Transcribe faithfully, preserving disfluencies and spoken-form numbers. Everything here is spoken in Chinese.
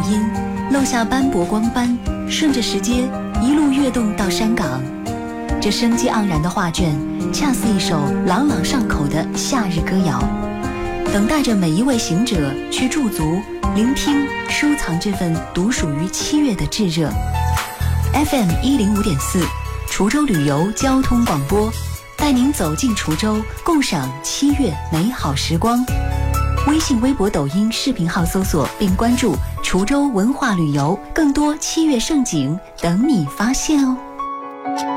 音，漏下斑驳光斑，顺着石阶一路跃动到山岗。这生机盎然的画卷，恰似一首朗朗上口的夏日歌谣，等待着每一位行者去驻足、聆听、收藏这份独属于七月的炙热。F M 一零五点四，滁州旅游交通广播，带您走进滁州，共赏七月美好时光。微信、微博、抖音视频号搜索并关注滁州文化旅游，更多七月盛景等你发现哦。